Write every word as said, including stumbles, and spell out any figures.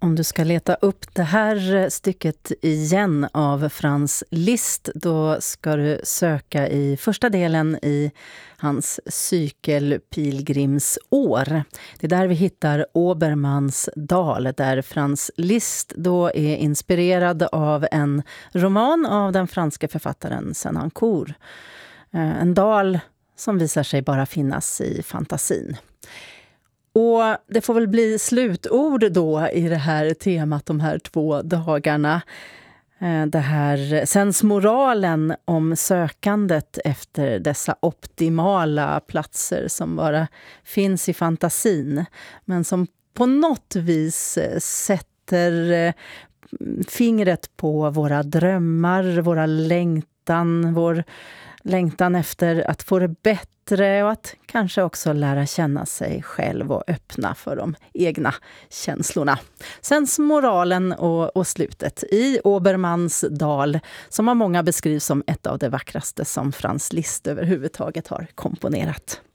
Om du ska leta upp det här stycket igen av Franz Liszt, då ska du söka i första delen i hans cykelpilgrimsår. Det är där vi hittar Obermanns dal, där Franz Liszt då är inspirerad av en roman av den franska författaren Senancour. En dal som visar sig bara finnas i fantasin. Och det får väl bli slutord då i det här temat de här två dagarna. Det här sensmoralen om sökandet efter dessa optimala platser som bara finns i fantasin. Men som på något vis sätter fingret på våra drömmar, våra längtan, vår längtan efter att få det bättre och att kanske också lära känna sig själv och öppna för de egna känslorna. Sensmoralen och, och slutet i Obermanns dal, som av många beskrivs som ett av de vackraste som Franz Liszt överhuvudtaget har komponerat.